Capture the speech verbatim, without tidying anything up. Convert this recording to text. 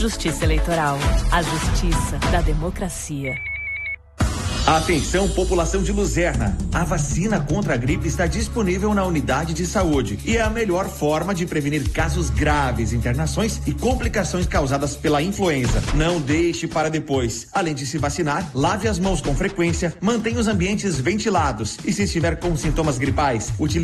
Justiça Eleitoral. A justiça da democracia. Atenção, população de Luzerna. A vacina contra a gripe está disponível na unidade de saúde e é a melhor forma de prevenir casos graves, internações e complicações causadas pela influenza. Não deixe para depois. Além de se vacinar, lave as mãos com frequência, mantenha os ambientes ventilados e se estiver com sintomas gripais, utilize